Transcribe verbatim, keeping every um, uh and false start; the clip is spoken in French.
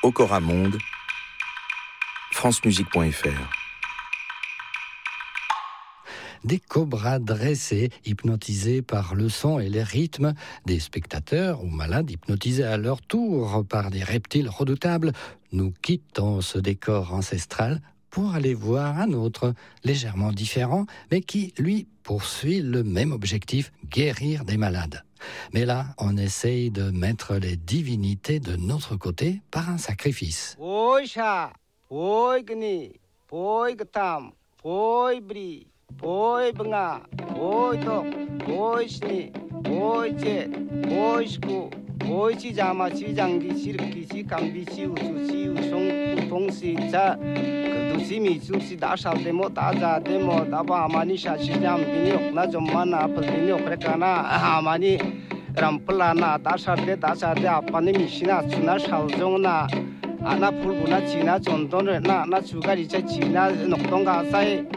Okora Monde, francemusique point f r. Des cobras dressés, hypnotisés par le son et les rythmes, des spectateurs ou malades hypnotisés à leur tour par des reptiles redoutables, nous quittons ce décor ancestral pour aller voir un autre, légèrement différent, mais qui, lui, poursuit le même objectif, guérir des malades. Mais là, on essaye de mettre les divinités de notre côté par un sacrifice. Boy bunga, boy to, boy shni, boy je, boy shku, boy chi jama chi jangi shirki chi kambi chi usu chi usong utong si cha, kudu si mi su si da shal demo da ja demo da ba amani sha chi jam bini na jomana pal bini okre kana amani rampla na da sha de da sha de apani mi shina chuna shal jong na ana phul buna china chondon na na chugari cha china nokdong ga sai